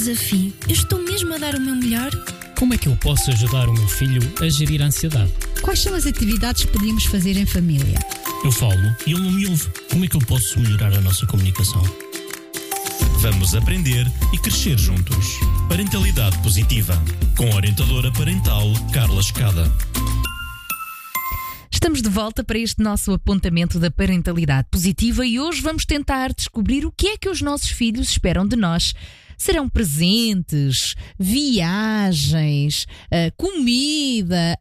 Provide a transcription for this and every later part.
desafio. Eu estou mesmo a dar o meu melhor? Como é que eu posso ajudar o meu filho a gerir a ansiedade? Quais são as atividades que podemos fazer em família? Eu falo e ele não me ouve. Como é que eu posso melhorar a nossa comunicação? Vamos aprender e crescer juntos. Parentalidade Positiva, com a orientadora parental Carla Escada. Estamos de volta para este nosso apontamento da parentalidade positiva e hoje vamos tentar descobrir o que é que os nossos filhos esperam de nós. Serão presentes, viagens, comida,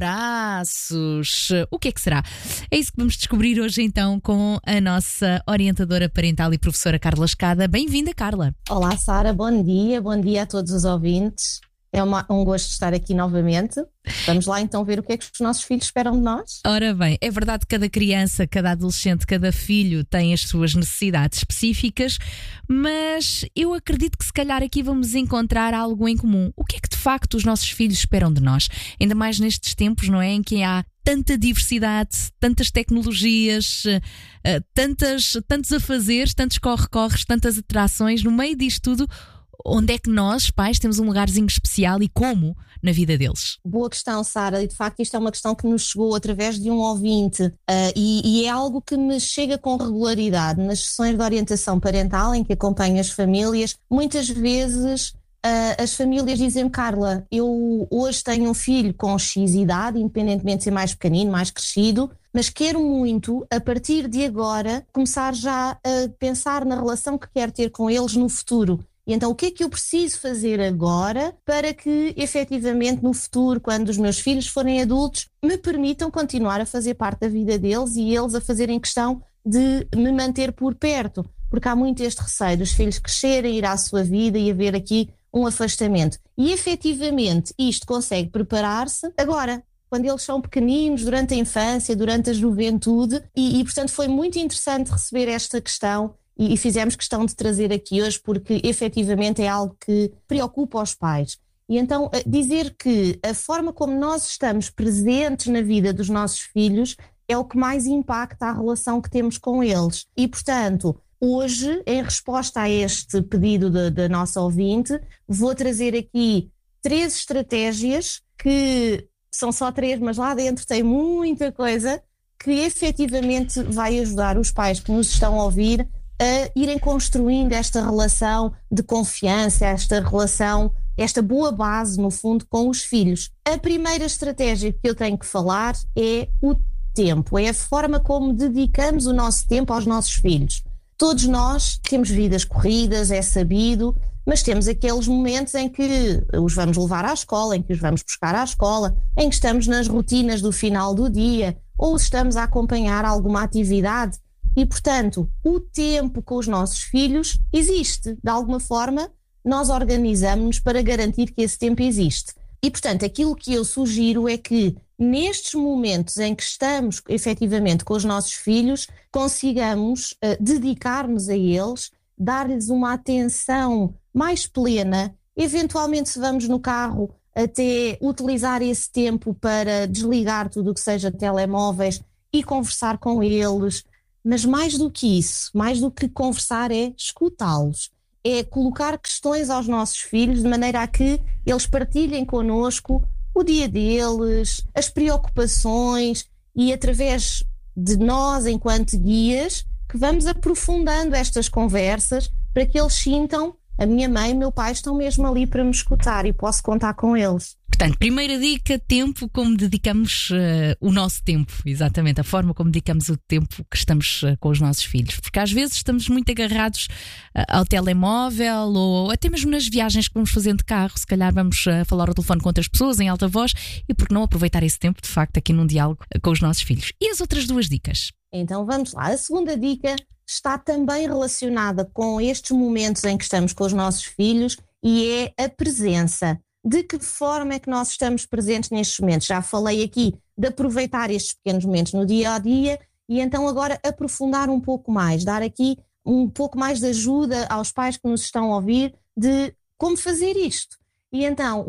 abraços, o que é que será? É isso que vamos descobrir hoje então com a nossa orientadora parental e professora Carla Escada. Bem-vinda, Carla. Olá, Sara, bom dia a todos os ouvintes. É um gosto estar aqui novamente. Vamos lá então ver o que é que os nossos filhos esperam de nós. Ora bem, é verdade que cada criança, cada adolescente, cada filho tem as suas necessidades específicas, mas eu acredito que se calhar aqui vamos encontrar algo em comum. O que é que de facto os nossos filhos esperam de nós? Ainda mais nestes tempos, não é? Em que há tanta diversidade, tantas tecnologias, tantos afazeres, tantos corre-corres, tantas atrações. No meio disto tudo, onde é que nós, pais, temos um lugarzinho especial e como na vida deles? Boa questão, Sara, e de facto isto é uma questão que nos chegou através de um ouvinte e é algo que me chega com regularidade nas sessões de orientação parental em que acompanho as famílias. Muitas vezes as famílias dizem-me: Carla, eu hoje tenho um filho com X idade, independentemente de ser mais pequenino, mais crescido, mas quero muito, a partir de agora, começar já a pensar na relação que quero ter com eles no futuro. E então o que é que eu preciso fazer agora para que efetivamente no futuro, quando os meus filhos forem adultos, me permitam continuar a fazer parte da vida deles e eles a fazerem questão de me manter por perto? Porque há muito este receio dos filhos crescerem, ir à sua vida e haver aqui um afastamento. E efetivamente isto consegue preparar-se agora, quando eles são pequeninos, durante a infância, durante a juventude, e portanto foi muito interessante receber esta questão. E fizemos questão de trazer aqui hoje porque efetivamente é algo que preocupa os pais. E então dizer que a forma como nós estamos presentes na vida dos nossos filhos é o que mais impacta a relação que temos com eles. E portanto, hoje, em resposta a este pedido da nossa ouvinte, vou trazer aqui 3 estratégias que são só 3, mas lá dentro tem muita coisa que efetivamente vai ajudar os pais que nos estão a ouvir a irem construindo esta relação de confiança, esta relação, esta boa base, no fundo, com os filhos. A primeira estratégia que eu tenho que falar é o tempo, é a forma como dedicamos o nosso tempo aos nossos filhos. Todos nós temos vidas corridas, é sabido, mas temos aqueles momentos em que os vamos levar à escola, em que os vamos buscar à escola, em que estamos nas rotinas do final do dia, ou estamos a acompanhar alguma atividade. E, portanto, o tempo com os nossos filhos existe. De alguma forma, nós organizamos-nos para garantir que esse tempo existe. E, portanto, aquilo que eu sugiro é que, nestes momentos em que estamos, efetivamente, com os nossos filhos, consigamos dedicar-nos a eles, dar-lhes uma atenção mais plena. Eventualmente, se vamos no carro, até utilizar esse tempo para desligar tudo o que seja telemóveis e conversar com eles. Mas mais do que isso, mais do que conversar, é escutá-los, é colocar questões aos nossos filhos de maneira a que eles partilhem connosco o dia deles, as preocupações, e através de nós, enquanto guias, que vamos aprofundando estas conversas para que eles sintam: a minha mãe e o meu pai estão mesmo ali para me escutar e posso contar com eles. Portanto, primeira dica: tempo, como dedicamos o nosso tempo, exatamente, a forma como dedicamos o tempo que estamos com os nossos filhos, porque às vezes estamos muito agarrados ao telemóvel ou até mesmo nas viagens que vamos fazendo de carro, se calhar vamos falar ao telefone com outras pessoas em alta voz, e por que não aproveitar esse tempo de facto aqui num diálogo com os nossos filhos? E as outras 2 dicas? Então vamos lá, a segunda dica está também relacionada com estes momentos em que estamos com os nossos filhos e é a presença. De que forma é que nós estamos presentes nestes momentos? Já falei aqui de aproveitar estes pequenos momentos no dia a dia e então agora aprofundar um pouco mais, dar aqui um pouco mais de ajuda aos pais que nos estão a ouvir de como fazer isto. E então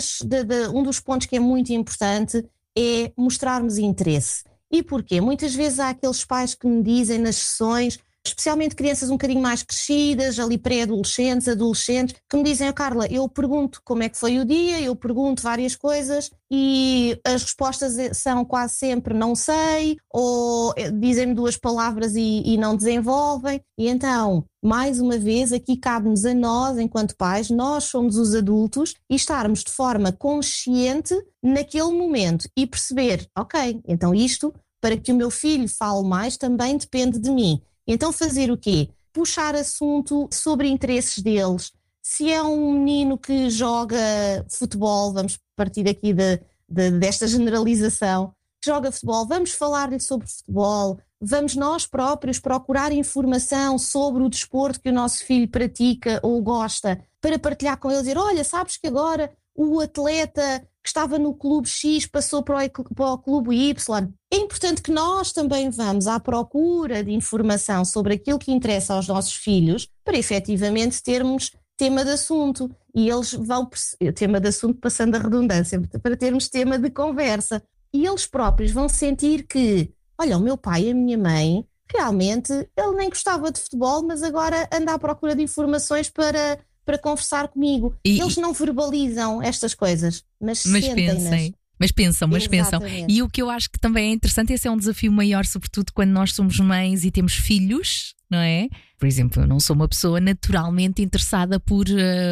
um dos pontos que é muito importante é mostrarmos interesse. E porquê? Muitas vezes há aqueles pais que me dizem nas sessões: especialmente crianças um bocadinho mais crescidas, ali pré-adolescentes, adolescentes, que me dizem: Carla, eu pergunto como é que foi o dia, eu pergunto várias coisas e as respostas são quase sempre não sei, ou dizem-me 2 palavras e não desenvolvem. E então, mais uma vez, aqui cabe-nos a nós, enquanto pais, nós somos os adultos, e estarmos de forma consciente naquele momento e perceber: ok, então isto, para que o meu filho fale mais, também depende de mim. Então fazer o quê? Puxar assunto sobre interesses deles. Se é um menino que joga futebol, vamos partir aqui desta generalização, joga futebol, vamos falar-lhe sobre futebol, vamos nós próprios procurar informação sobre o desporto que o nosso filho pratica ou gosta, para partilhar com ele, dizer: olha, sabes que agora o atleta que estava no clube X passou para o clube Y. É importante que nós também vamos à procura de informação sobre aquilo que interessa aos nossos filhos, para efetivamente termos tema de assunto. E eles vão, tema de assunto passando a redundância, para termos tema de conversa. E eles próprios vão sentir que, olha, o meu pai e a minha mãe, realmente, ele nem gostava de futebol, mas agora anda à procura de informações para conversar comigo. Eles não verbalizam estas coisas, mas sentem-nas. Mas pensam. E o que eu acho que também é interessante, esse é um desafio maior, sobretudo quando nós somos mães e temos filhos, não é? Por exemplo, eu não sou uma pessoa naturalmente interessada por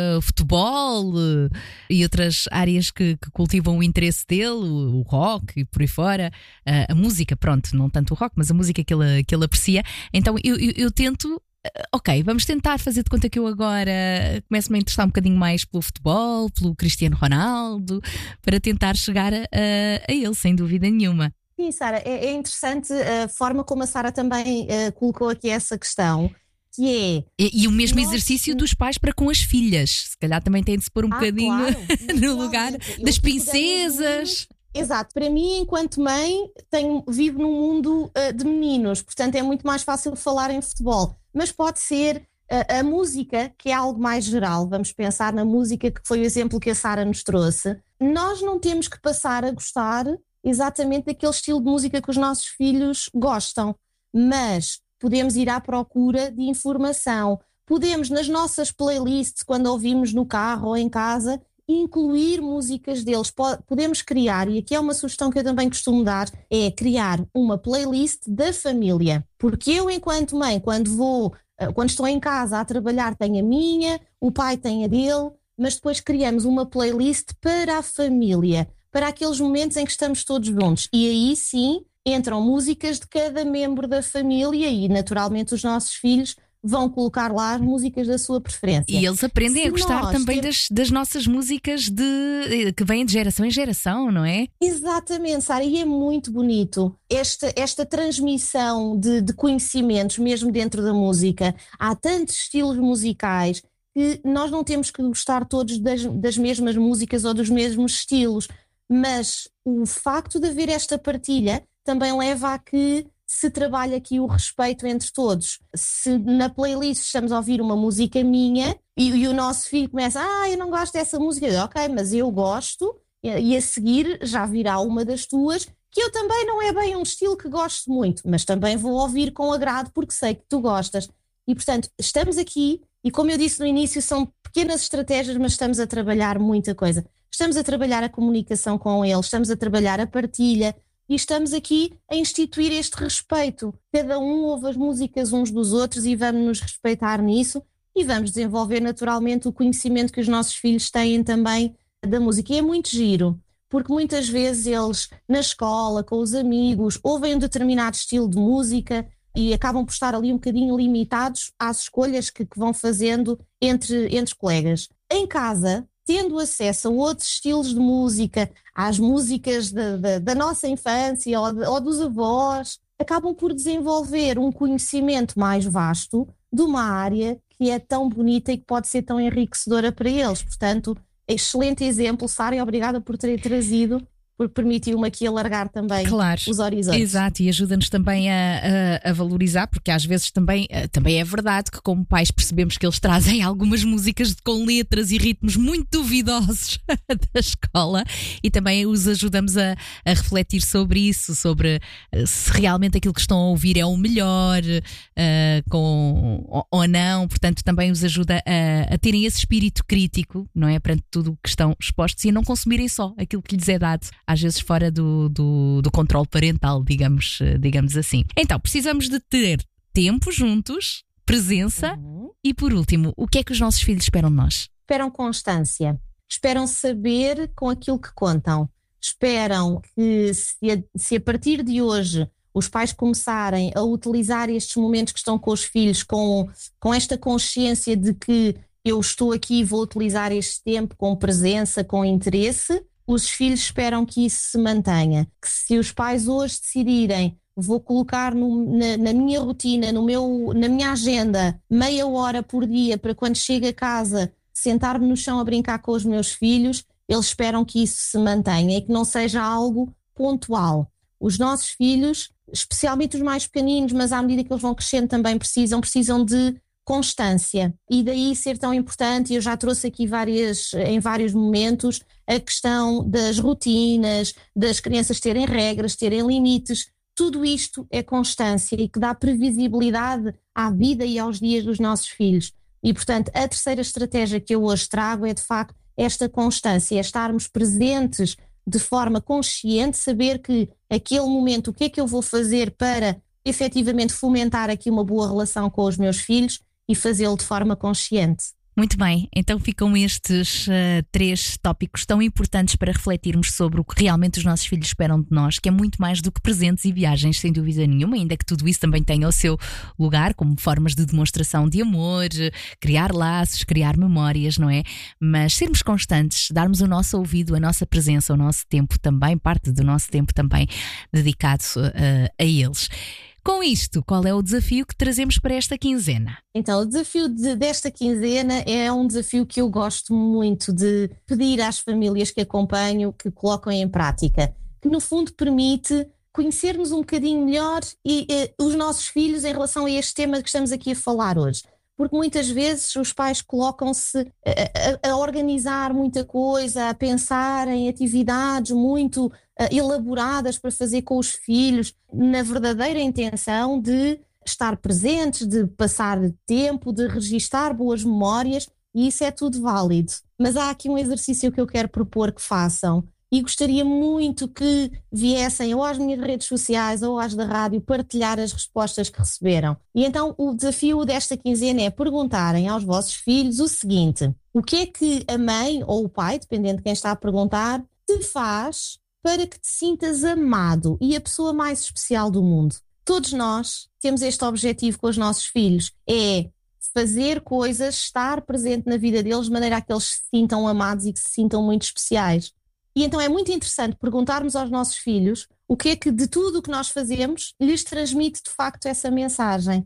futebol e outras áreas que cultivam o interesse dele, o rock e por aí fora, a música, pronto, não tanto o rock, mas a música que ele aprecia. Então eu tento... Ok, vamos tentar fazer de conta que eu agora começo-me a interessar um bocadinho mais pelo futebol, pelo Cristiano Ronaldo, para tentar chegar a ele, sem dúvida nenhuma. Sim, Sara, é interessante a forma como a Sara também colocou aqui essa questão, que é... E o mesmo exercício dos pais para com as filhas, se calhar também tem de se pôr um bocadinho claro, no lugar das princesas... Exato, para mim, enquanto mãe, vivo num mundo de meninos, portanto é muito mais fácil falar em futebol, mas pode ser a música, que é algo mais geral. Vamos pensar na música, que foi o exemplo que a Sara nos trouxe. Nós não temos que passar a gostar exatamente daquele estilo de música que os nossos filhos gostam, mas podemos ir à procura de informação, podemos nas nossas playlists, quando ouvimos no carro ou em casa, incluir músicas deles. Podemos criar, e aqui é uma sugestão que eu também costumo dar, é criar uma playlist da família. Porque eu, enquanto mãe, quando estou em casa a trabalhar, tenho a minha, o pai tem a dele, mas depois criamos uma playlist para a família, para aqueles momentos em que estamos todos juntos. E aí sim entram músicas de cada membro da família e naturalmente os nossos filhos vão colocar lá as músicas da sua preferência. E eles aprendem a gostar também das nossas músicas que vêm de geração em geração, não é? Exatamente, Sara, e é muito bonito esta transmissão de conhecimentos mesmo dentro da música. Há tantos estilos musicais que nós não temos que gostar todos das mesmas músicas ou dos mesmos estilos, mas o facto de haver esta partilha também leva a que se trabalha aqui o respeito entre todos. Se na playlist estamos a ouvir uma música minha e o nosso filho começa: eu não gosto dessa música, ok, mas eu gosto, e a seguir já virá uma das tuas, que eu também não é bem um estilo que gosto muito, mas também vou ouvir com agrado porque sei que tu gostas. E portanto, estamos aqui, e como eu disse no início, são pequenas estratégias, mas estamos a trabalhar muita coisa. Estamos a trabalhar a comunicação com eles, estamos a trabalhar a partilha, e estamos aqui a instituir este respeito. Cada um ouve as músicas uns dos outros e vamos nos respeitar nisso e vamos desenvolver naturalmente o conhecimento que os nossos filhos têm também da música. E é muito giro, porque muitas vezes eles na escola, com os amigos, ouvem um determinado estilo de música e acabam por estar ali um bocadinho limitados às escolhas que vão fazendo entre colegas. Em casa, tendo acesso a outros estilos de música, às músicas da nossa infância ou dos avós, acabam por desenvolver um conhecimento mais vasto de uma área que é tão bonita e que pode ser tão enriquecedora para eles. Portanto, excelente exemplo, Sara, e obrigada por ter trazido, porque permitiu-me aqui alargar também os horizontes. Exato, e ajuda-nos também a valorizar, porque às vezes também é verdade que como pais percebemos que eles trazem algumas músicas com letras e ritmos muito duvidosos da escola, e também os ajudamos a refletir sobre isso, sobre se realmente aquilo que estão a ouvir é o melhor ou não. Portanto, também os ajuda a terem esse espírito crítico, não é? Perante tudo o que estão expostos, e a não consumirem só aquilo que lhes é dado, às vezes fora do controle parental, digamos assim. Então, precisamos de ter tempo juntos, presença e, por último, o que é que os nossos filhos esperam de nós? Esperam constância, esperam saber com aquilo que contam, esperam que se a partir de hoje os pais começarem a utilizar estes momentos que estão com os filhos com esta consciência de que eu estou aqui e vou utilizar este tempo com presença, com interesse, os filhos esperam que isso se mantenha. Que se os pais hoje decidirem, vou colocar na minha rotina, na minha agenda, meia hora por dia para quando chego a casa sentar-me no chão a brincar com os meus filhos, eles esperam que isso se mantenha e que não seja algo pontual. Os nossos filhos, especialmente os mais pequeninos, mas à medida que eles vão crescendo também precisam de constância, e daí ser tão importante. Eu já trouxe aqui em vários momentos a questão das rotinas, das crianças terem regras, terem limites. Tudo isto é constância e que dá previsibilidade à vida e aos dias dos nossos filhos. E, portanto, a terceira estratégia que eu hoje trago é, de facto, esta constância, é estarmos presentes de forma consciente, saber que aquele momento, o que é que eu vou fazer para efetivamente fomentar aqui uma boa relação com os meus filhos e fazê-lo de forma consciente. Muito bem, então ficam estes 3 tópicos tão importantes para refletirmos sobre o que realmente os nossos filhos esperam de nós, que é muito mais do que presentes e viagens, sem dúvida nenhuma, ainda que tudo isso também tenha o seu lugar como formas de demonstração de amor, criar laços, criar memórias, não é? Mas sermos constantes, darmos o nosso ouvido, a nossa presença, o nosso tempo também, parte do nosso tempo também dedicado a eles. Com isto, qual é o desafio que trazemos para esta quinzena? Então, o desafio desta quinzena é um desafio que eu gosto muito de pedir às famílias que acompanho que colocam em prática, que no fundo permite conhecermos um bocadinho melhor os nossos filhos em relação a este tema que estamos aqui a falar hoje. Porque muitas vezes os pais colocam-se a organizar muita coisa, a pensar em atividades muito elaboradas para fazer com os filhos, na verdadeira intenção de estar presentes, de passar tempo, de registar boas memórias, e isso é tudo válido. Mas há aqui um exercício que eu quero propor que façam, e gostaria muito que viessem ou às minhas redes sociais ou às da rádio partilhar as respostas que receberam. E então o desafio desta quinzena é perguntarem aos vossos filhos o seguinte: o que é que a mãe ou o pai, dependendo de quem está a perguntar, te faz para que te sintas amado e a pessoa mais especial do mundo? Todos nós temos este objetivo com os nossos filhos, é fazer coisas, estar presente na vida deles de maneira a que eles se sintam amados e que se sintam muito especiais. E então é muito interessante perguntarmos aos nossos filhos o que é que de tudo o que nós fazemos lhes transmite de facto essa mensagem.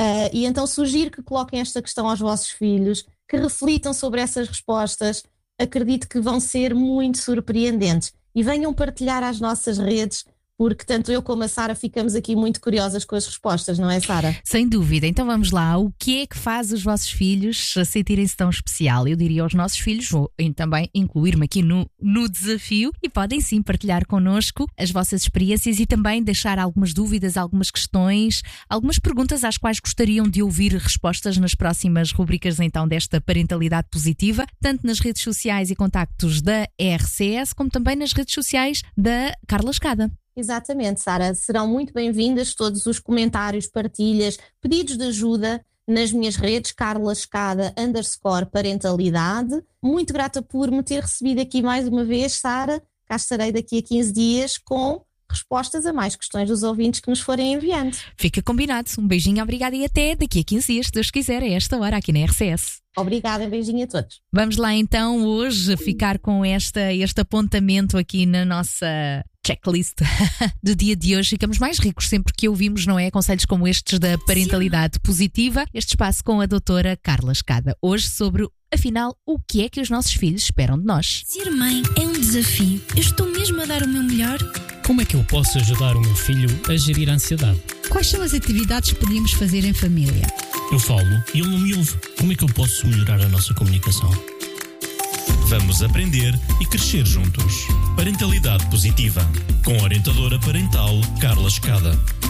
E então sugiro que coloquem esta questão aos vossos filhos, que reflitam sobre essas respostas. Acredito que vão ser muito surpreendentes e venham partilhar às nossas redes, porque tanto eu como a Sara ficamos aqui muito curiosas com as respostas, não é, Sara? Sem dúvida. Então vamos lá. O que é que faz os vossos filhos sentirem-se tão especial? Eu diria aos nossos filhos, vou também incluir-me aqui no desafio, e podem sim partilhar connosco as vossas experiências e também deixar algumas dúvidas, algumas questões, algumas perguntas às quais gostariam de ouvir respostas nas próximas rubricas então desta parentalidade positiva, tanto nas redes sociais e contactos da RCS, como também nas redes sociais da Carla Escada. Exatamente, Sara. Serão muito bem-vindas todos os comentários, partilhas, pedidos de ajuda nas minhas redes, Carla Escada _parentalidade. Muito grata por me ter recebido aqui mais uma vez, Sara. Cá estarei daqui a 15 dias com respostas a mais questões dos ouvintes que nos forem enviando. Fica combinado. Um beijinho, obrigada, e até daqui a 15 dias, se Deus quiser, a esta hora aqui na RCS. Obrigada, beijinho a todos. Vamos lá então hoje ficar com este apontamento aqui na nossa checklist do dia de hoje. Ficamos mais ricos sempre que ouvimos, não é? Conselhos como estes da parentalidade positiva. Este espaço com a doutora Carla Escada. Hoje sobre, afinal, o que é que os nossos filhos esperam de nós. Ser mãe é um desafio. Eu estou mesmo a dar o meu melhor? Como é que eu posso ajudar o meu filho a gerir a ansiedade? Quais são as atividades que podemos fazer em família? Eu falo e ele não me ouve. Como é que eu posso melhorar a nossa comunicação? Vamos aprender e crescer juntos. Parentalidade positiva, com a orientadora parental Carla Escada.